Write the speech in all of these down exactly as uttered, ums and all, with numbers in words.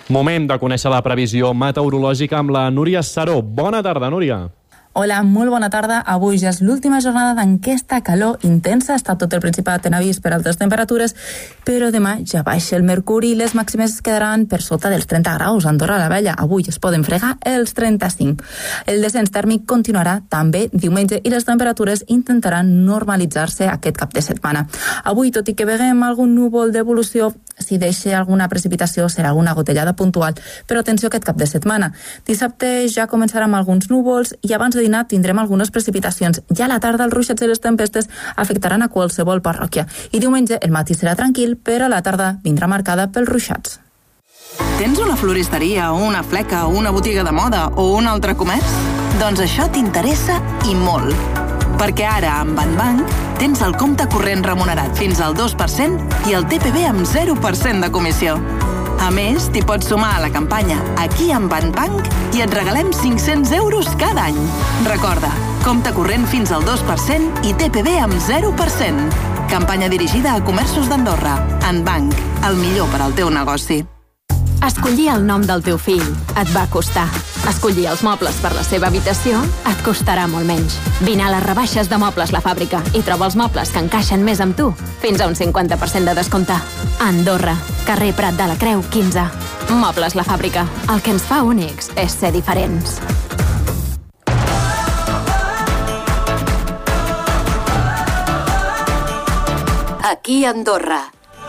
Moment de conèixer la previsió meteorològica amb la Núria Saró. Bona tarda, Núria. Hola, molt bona tarda. Avui ja és l'última jornada d'aquesta calor intensa. Està tot el Principat en avís per altes temperatures, però demà ja baixa el mercuri i les màximes es quedaran per sota dels trenta graus. A Andorra la Vella avui es poden fregar els trenta-cinc. El descens tèrmic continuarà també diumenge i les temperatures intentaran normalitzar-se aquest cap de setmana. Avui, tot i que veguem algun núvol d'evolució, si deixa alguna precipitació serà alguna gotellada puntual, però atenció aquest cap de setmana. Dissabte ja començarà amb alguns núvols i abans de dinar tindrem algunes precipitacions. Ja a la tarda els ruixats i les tempestes afectaran a qualsevol parròquia. I diumenge el matí serà tranquil, però la tarda vindrà marcada pels ruixats. Tens una floristeria, o una fleca, o una botiga de moda, o un altre comerç? Doncs això t'interessa i molt. Perquè ara, amb Banbank, tens el compte corrent remunerat fins al dos per cent i el T P V amb zero per cent de comissió. A més, t'hi pots sumar a la campanya Aquí amb Banbank i et regalem cinc-cents euros cada any. Recorda, compte corrent fins al dos per cent i T P V amb zero per cent. Campanya dirigida a comerços d'Andorra. Banbank, el millor per al teu negoci. Escollir el nom del teu fill et va costar. Escollir els mobles per la seva habitació et costarà molt menys. Vine a les rebaixes de Mobles La Fàbrica i troba els mobles que encaixen més amb tu. Fins a un cinquanta per cent de descompte. Andorra, carrer Prat de la Creu, quinze. Mobles La Fàbrica. El que ens fa únics és ser diferents. Aquí Andorra.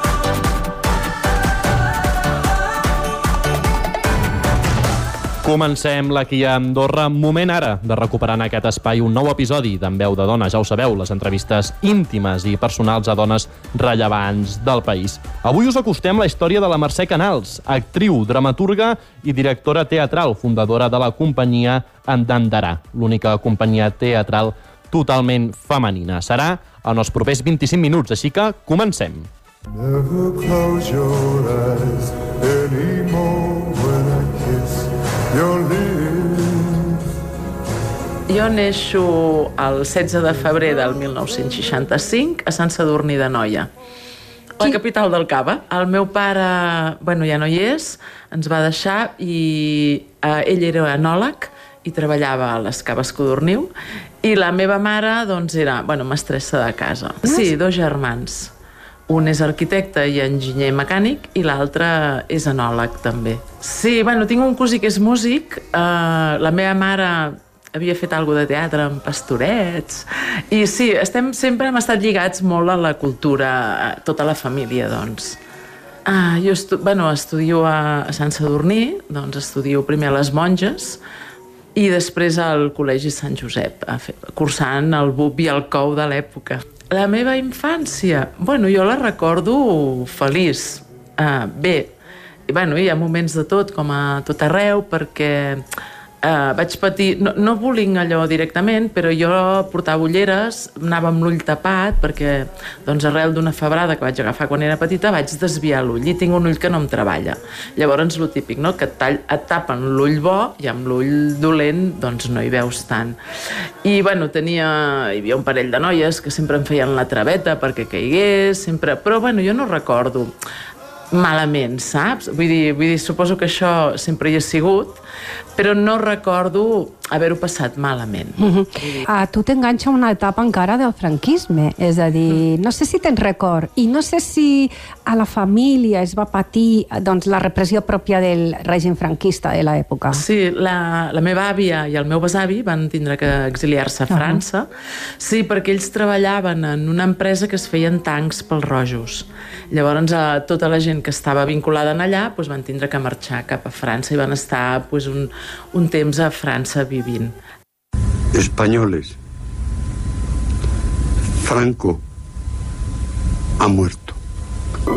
Comencem l'Aquí a Andorra. Moment ara de recuperar en aquest espai un nou episodi d'En Veu de Dona. Ja ho sabeu, les entrevistes íntimes i personals a dones rellevants del país. Avui us acostem la història de la Mercè Canals, actriu, dramaturga i directora teatral, fundadora de la companyia Andandarà, l'única companyia teatral totalment femenina. Serà en els propers vint-i-cinc minuts, així que comencem. Never close your eyes anymore when I kiss your lips. Jo neixo el setze de febrer del mil nou-cents seixanta-cinc a Sant Sadurní d'Anoia, la capital del Cava. El meu pare, bueno, ja no hi és, ens va deixar i eh, ell era enòleg i treballava a les Caves Codorniu i la meva mare, doncs, era, bueno, mestressa de casa. Sí, dos germans. Un és arquitecte i enginyer mecànic i l'altre és enòleg, també. Sí, bueno, tinc un cosí que és músic. Uh, la meva mare havia fet alguna de teatre amb pastorets. I sí, estem, sempre hem estat lligats molt a la cultura, tota la família, doncs. Uh, jo estu bueno, estudio a, a Sant Sadurní, doncs estudio primer a les Monges i després al Col·legi Sant Josep, cursant el B U P i el C O U de l'època. La meva infància, bueno, jo la recordo feliç, uh, bé. I, bueno, hi ha moments de tot, com a tot arreu, perquè uh, vaig patir, no, no bullying allò directament, però jo portava ulleres, anava amb l'ull tapat, perquè doncs, arrel d'una febrada que vaig agafar quan era petita vaig desviar l'ull i tinc un ull que no em treballa. Llavors, el típic, no?, que et, tall, et tapen l'ull bo i amb l'ull dolent doncs no hi veus tant. I, bueno, tenia, hi havia un parell de noies que sempre em feien la traveta perquè caigués, sempre, però, bueno, jo no recordo malament, saps? Vull dir, vull dir, suposo que això sempre hi ha sigut, però no recordo haver-ho passat malament. Mm-hmm. A tu t'enganxa una etapa encara del franquisme, és a dir, no sé si tens record, i no sé si a la família es va patir doncs, la repressió pròpia del règim franquista de l'època. Sí, la, la meva àvia i el meu besavi van tindre que exiliar-se a França, uh-huh. Sí, perquè ells treballaven en una empresa que es feien tancs pels rojos. Llavors, a tota la gent que estava vinculada en allà doncs, van tindre que marxar cap a França i van estar doncs, un, un temps a França vivint. Españoles, Franco ha muerto.